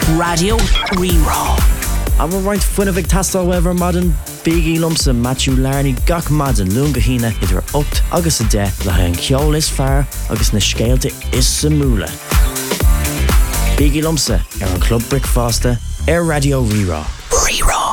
Radio Rerá. I'm right fuin of tastal wever modern Biggie Lumpsa Matthew Larney gach madan lunga hína idir 8 agus a 10 le an ceol is fear agus na scéalte is sa múla. Biggie Lumpsa an Club Brickfaster Radio Rerá. Rerá.